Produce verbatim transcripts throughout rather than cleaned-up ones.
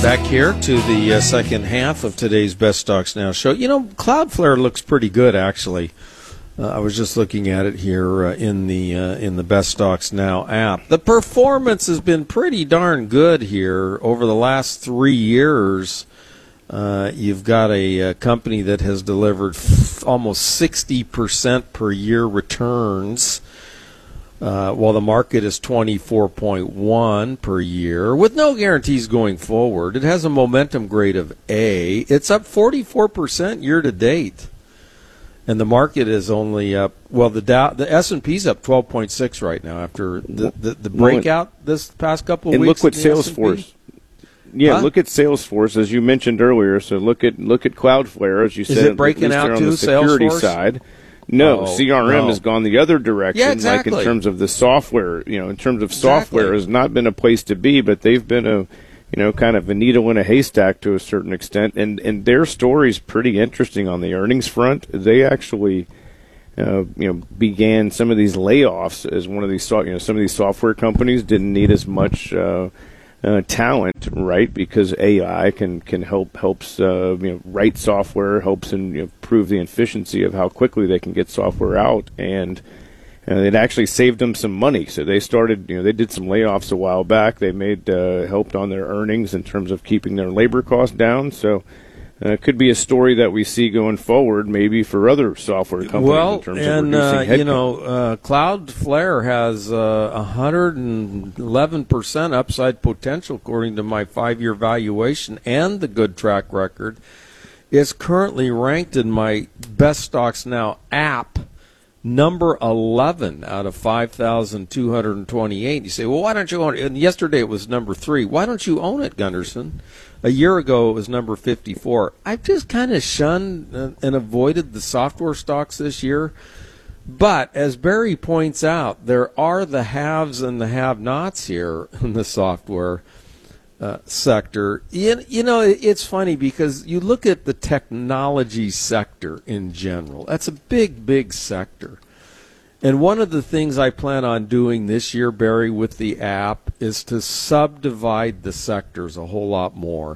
Back here to the uh, second half of today's Best Stocks Now show. You know, Cloudflare looks pretty good, actually. Uh, I was just looking at it here uh, in the uh, in the Best Stocks Now app. The performance has been pretty darn good here over the last three years. Uh, you've got a, a company that has delivered f- almost sixty percent per year returns. Uh, while the market is twenty-four point one per year, with no guarantees going forward. It has a momentum grade of A. It's up forty-four percent year to date, and the market is only up. Well, the Dow, the S and P's up twelve point six right now after the the, the breakout this past couple of and weeks. And look what Salesforce. Yeah, huh? Look at Salesforce as you mentioned earlier. So look at look at Cloudflare as you said. Is it breaking out on too? The security Salesforce? Side. No, oh, C R M no. has gone the other direction. Yeah, exactly. Like in terms of the software, you know, in terms of software exactly. has not been a place to be, but they've been a, you know, kind of a needle in a haystack to a certain extent, and and their story's pretty interesting on the earnings front. They actually, uh, you know, began some of these layoffs as one of these, so- you know, some of these software companies didn't need as much. Uh, Uh, talent, right? Because A I can can help helps uh, you know write software, helps and you know, improve the efficiency of how quickly they can get software out, and uh, it actually saved them some money. So they started, you know, they did some layoffs a while back. They made uh, helped on their earnings in terms of keeping their labor costs down. So. Uh, it could be a story that we see going forward, maybe for other software companies well, in terms and, of reducing uh, headcount. you know, uh, Cloudflare has uh, one hundred eleven percent upside potential according to my five-year valuation and the good track record. It's currently ranked in my Best Stocks Now app number eleven out of five thousand two hundred twenty-eight. You say, well, why don't you own it? And yesterday it was number three. Why don't you own it, Gunderson? A year ago, it was number fifty-four. I've just kind of shunned and avoided the software stocks this year. But as Barry points out, there are the haves and the have-nots here in the software uh, sector. You, you know, it's funny because you look at the technology sector in general. That's a big, big sector. And one of the things I plan on doing this year, Barry, with the app is to subdivide the sectors a whole lot more.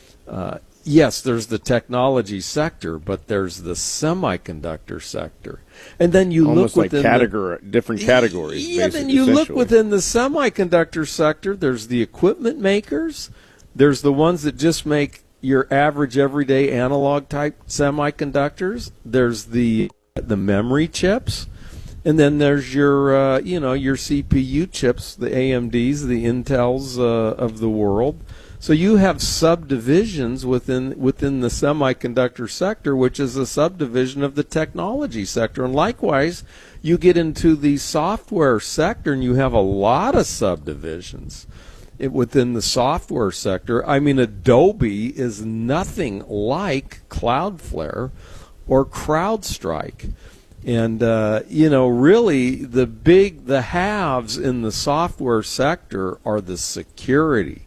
Uh, yes, there's the technology sector, but there's the semiconductor sector. And then you Almost look like within category, the, different categories. Yeah, then you look within the semiconductor sector, there's the equipment makers, there's the ones that just make your average everyday analog type semiconductors, there's the the memory chips. And then there's your, uh, you know, your C P U chips, the A M Ds, the Intels uh, of the world. So you have subdivisions within within the semiconductor sector, which is a subdivision of the technology sector. And likewise, you get into the software sector, and you have a lot of subdivisions it, within the software sector. I mean, Adobe is nothing like Cloudflare or CrowdStrike. And, uh, you know, really the big, the haves in the sector are the security,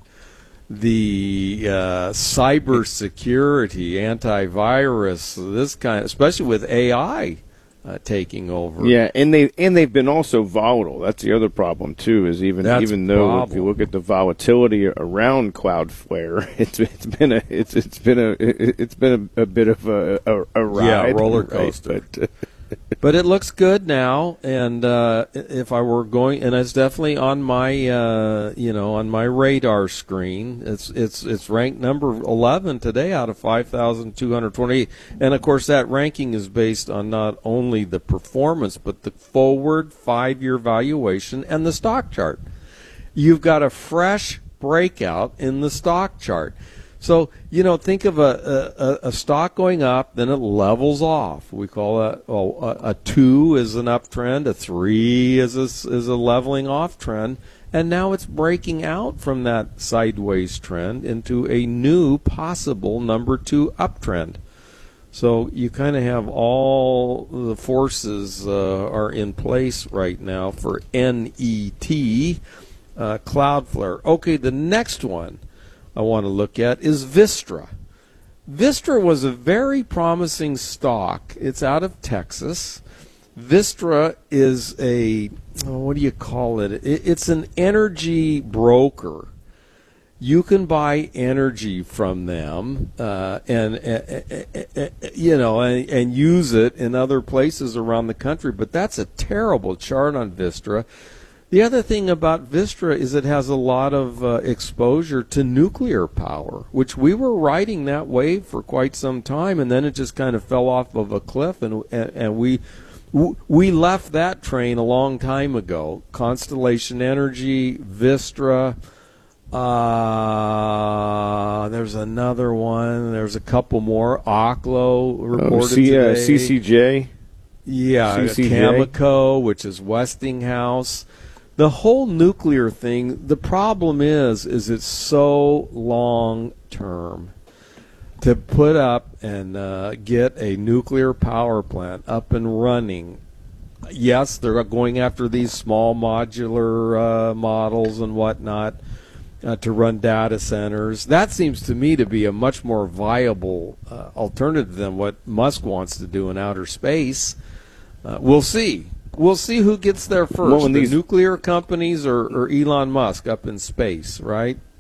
the uh, cyber security, antivirus, this kind, especially with A I uh, taking over. Yeah, and they and they've been also volatile. That's the other problem too. Is even That's even though problem. if you look at the volatility around Cloudflare, it's it's been a it's it's been a it's been a, a bit of a a, a ride, yeah, roller coaster. Right? But, But it looks good now, and uh, if I were going, and it's definitely on my, uh, you know, on my radar screen. It's it's it's ranked number eleven today out of five thousand two hundred twenty-eight, and of course that ranking is based on not only the performance but the forward five-year valuation and the stock chart. You've got a fresh breakout in the stock chart. So, you know, think of a, a, a stock going up, then it levels off. We call that, well, a, a two is an uptrend, a three is a, is a leveling off trend, and now it's breaking out from that sideways trend into a new possible number two uptrend. So you kind of have all the forces uh, are in place right now for N E T, uh, Cloudflare. Okay, the next one I want to look at is Vistra. Vistra was a very promising stock. It's out of Texas. Vistra is a, oh, what do you call it? it? It's an energy broker. you can buy energy from them, uh, and, uh, uh, uh, you know, and, and use it in other places around the country. But that's a terrible chart on Vistra. The other thing about Vistra is it has a lot of uh, exposure to nuclear power, which we were riding that wave for quite some time, and then it just kind of fell off of a cliff, and and, and we we left that train a long time ago. Constellation Energy, Vistra. Uh, there's another one. There's a couple more. Oklo reported oh, C- uh, today. C C J. Yeah, C C J. Cameco, which is Westinghouse. The whole nuclear thing, the problem is, is it's so long term. To put up and uh, get a nuclear power plant up and running, yes, they're going after these small modular uh, models and whatnot uh, to run data centers. That seems to me to be a much more viable uh, alternative than what Musk wants to do in outer space. Uh, we'll see. We'll see who gets there first, Well, when the these- nuclear companies or, or Elon Musk up in space, right?